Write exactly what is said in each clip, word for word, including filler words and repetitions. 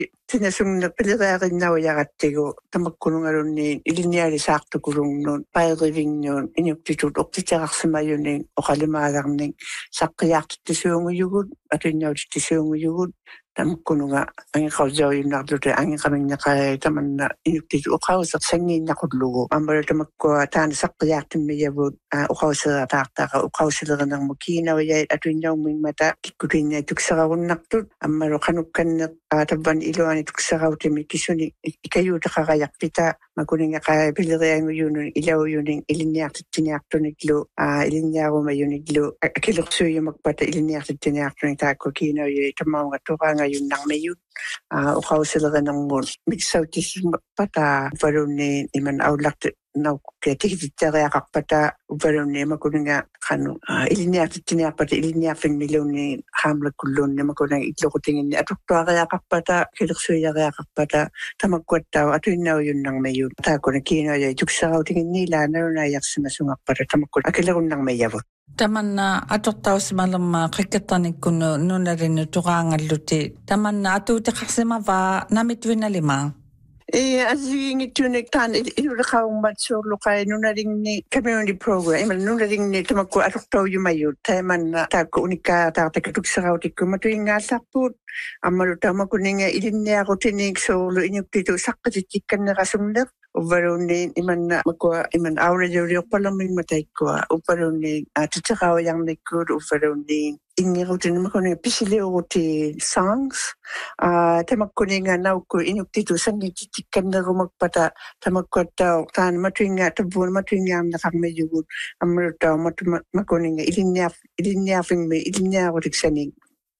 tinasungna piliqaaqinnaujaqattigu tamakkunungalunni ilinialisaartukulungnuut paerivinnuun inuktitut uqtiteqarsimayunin oqalimaagarning saqqiyaartittisuungujugut atuinnautitisuungujugut tamakkununga angiqausauinnarluta angiqaminnaqaai tamanna inuktitu uqauseq sangiinnaqullugu ammalu tamakkua taana saqqiyaartimmiyavut uqauseerataartaqa uqausilerenermu kiinaujait atuinnaummimmata kikkutinnia tukserarunnartut ammalu qanukkanneq tabban iluani tukserautimi kisuni ikayuutaqarayarpita makuningaqaa piliqaanguyunun ilauyunin iliniartittiniartuniklu iliniarumayuniklu akilersuuyumakpata iliniartittiniartunik taakku kiinauyi tamaungattuqaangayunnarmiyut uqausilerenermuun miksautissumpata valunni iman aullartu naukkia tikititteriaqarpata uvalunni makuninga qanu iliniartittiniarpata iliniarfingmiluunni haamlakkulluunni makunanga itloqutinginni aturtuariaqarpata kilersuuyariaqarpata tamakkuattau atuinnaujunnarmayut taakuna kiinoya tukserautiginni laanaunaajarsimasungarpata tamakkut akilerunnarmayavut tamanna atortausmalerma qikkattarnikkunu nunarinnu tuqaangalluti tamanna atuutiqarsimava namitvinalima Eh, asiingitunik taan iluleqaummatsuurluqai nunaringni community program iman nunaringni tamakku atortaujumayut taimanna taakku unikkaataartakka tukserautikku matuingaallarpuut ammalu tamakuninga ilinniaqutinik suurlu inuktitu saqqatittikkannerasumneq uvalunni imanna makua iman aulajuliorpalermin mataikkua uvalunni titeqaujarnikkuut uvalunni ingirutin makuninga pisiliuruti songs tamakkuninga naukku inuktitu sangitittikkannerumakpata tamakkuattau taan matuinga tabbuun matuingaamneqarmayugut ammaluttau makuninga ilinniar ilinniarfingmi ilinniarutiksanik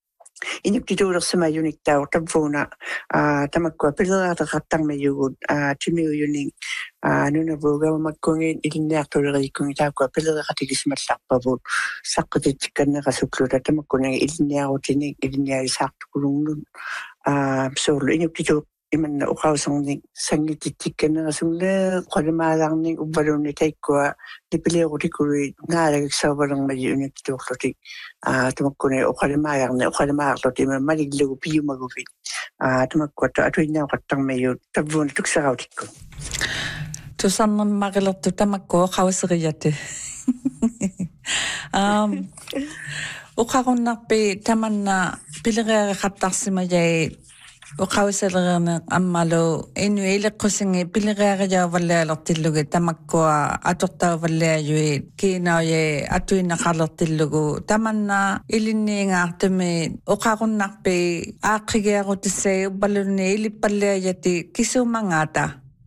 inuktituulersimayuniktau tabbuuna tamakkua pileraataqartarmayugut timiuyuning nunavuugavamakkuнгin ilinniartuleriikkungi taakkua pileraatigismallarpavut saqqitittikkannerasukluta tamakkunanga ilinniarutinik ilinnialisaartukulungnun suurlu inuktitu imanna uqausernik sangitittikkannerasumle qalimaalarnik uvvalunni taikkua nipiliurutikului ngaalagiksaavalermaji unuktituurlutik tamakkune uqalimaagarne uqalimaarluti iman maliglugu piyumaguvit tamakkuatta atuinnaaqattarmayut tabbuuna tukserautikku tusarnermaqilertu tamakku qauseriyatu um uqarunnarpi tamanna piliqaaqattarsimajai uqausalererne ammalu inu ileqqusingi piliqaaqajaavallealertillugi tamakkua atortauvalleajui kiinauye atuinnaqalertillugu tamanna ilinniingaartumi uqarunnarpi aaqqigiarutissai ubbalunni ilippallaajati kisuumangaata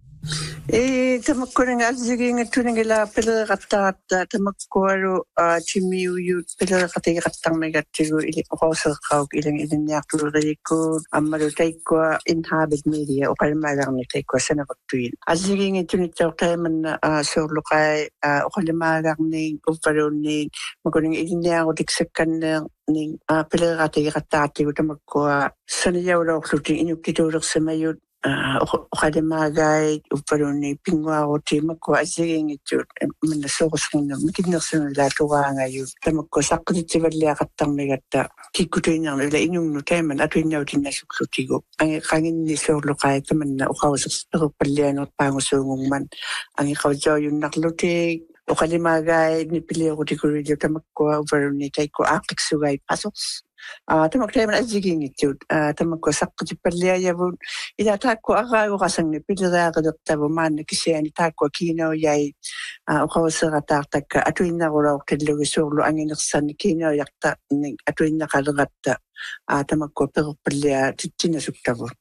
Eh, tamakkunanga asigiingattunangila piliqattaratta tamakkualu timiuyut piliqatigiqattarmigattigu ili oqorseeqqauk ilang ilinniartuleriikkuut ammalu taikkua inhabit media oqalimaagarni taikkua sanavaktuin asigiingattunitsaur taimanna suurluqai oqalimaagarni uvvalunni makunanga ilinniarutiksakkannee ning piliqatigiqattarattigu tamakkua saniyaulorlutin inuktituulersimayut oqalimaagai uvvalunni pinguaruti makkua asigiingitsuut manna soorusngunna mikinnersunula tuqaangayut tamakkua saqqititivalliaqattarmigatta kikkutuinnerlu ila inungnu taiman atuinnautinnassukklutigu angiqanginni soorluqai tamanna uqauserperpallianerpaangusuungungman angiqausauyunnarlutik oqalimaagai nipiliurutikuluilu tamakkua uvvalunni taikkua aaqqiksugai pasors tamaktaman asigiingitsuut tamakkua saqqitipalliajavut ila taakkua araaguqasangni piliqaaqalertavu maanna kisiani taakkua kiinaujai uqauserataartakka atuinnarulaortallugi suurlu anginersarni kiinaujarta atuinnaqaleratta tamakkua perpallia tittinasuktavut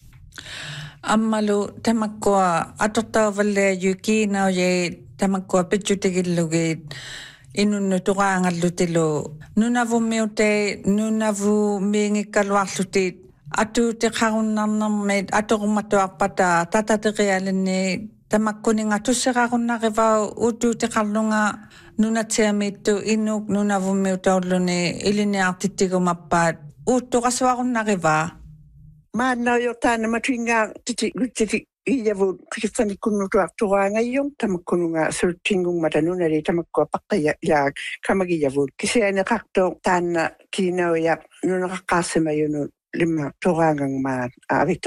ammalu tamakkua atortauvalleaju kiinaujai tamakkua pitjutigillugit inunnu tuqaangallutilu nunavummiute nunavu miingikkaluarluti atuutiqarunnarnermit atoqumatuarpata tatateqialinni tamakkuninga tusserarunnarivau utuutiqarlunga nunatiamittu inuk nunavummiutauluni iliniartittigumappaat uuttuqasuarunnariva maannauyortaana matuingaa titi titi iyavut qiffanikkunnutuartuqaangayung tamakkununga suluttingungmata nunali tamakkua paqqaya ilaak kamagiyavut kisianeqartoq taanna kiinauyaq nuneqaqqaarsimayunut lima torangang ma avit